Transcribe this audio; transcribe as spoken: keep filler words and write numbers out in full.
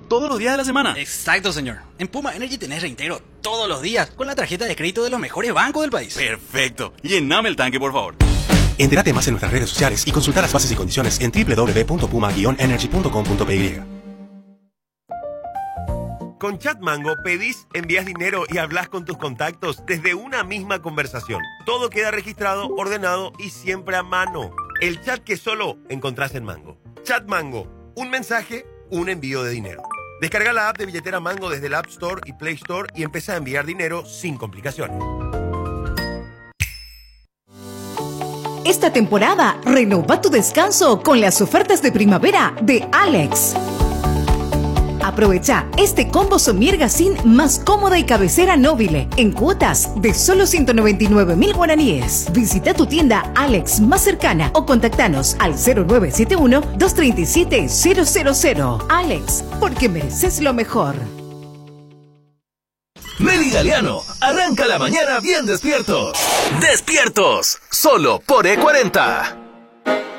todos los días de la semana. Exacto, señor. En Puma Energy tenés reintegro todos los días con la tarjeta de crédito de los mejores bancos del país. Perfecto. Llename el tanque, por favor. Entérate más en nuestras redes sociales y consulta las bases y condiciones en doble u doble u doble u punto puma guion energy punto com punto p y. Con Chatmango pedís, envías dinero y hablas con tus contactos desde una misma conversación. Todo queda registrado, ordenado y siempre a mano. El chat que solo encontrás en Mango. Chatmango. Un mensaje, un envío de dinero. Descarga la app de billetera Mango desde el App Store y Play Store y empieza a enviar dinero sin complicaciones. Esta temporada, renova tu descanso con las ofertas de primavera de Alex. Aprovecha este combo Somier Gacín más cómoda y cabecera Nobile en cuotas de solo ciento noventa y nueve mil guaraníes. Visita tu tienda Alex más cercana o contactanos al cero nueve siete uno, dos tres siete, cero cero cero. Alex, porque mereces lo mejor. Meli Galeano, arranca la mañana bien despiertos. ¡Despiertos! Solo por E cuarenta.